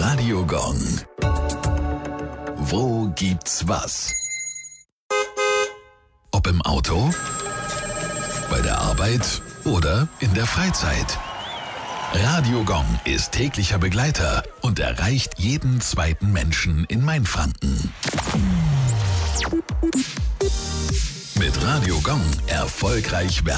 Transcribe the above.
Radio Gong. Wo gibt's was? Ob im Auto, bei der Arbeit oder in der Freizeit. Radio Gong ist täglicher Begleiter und erreicht jeden zweiten Menschen in Mainfranken. Mit Radio Gong erfolgreich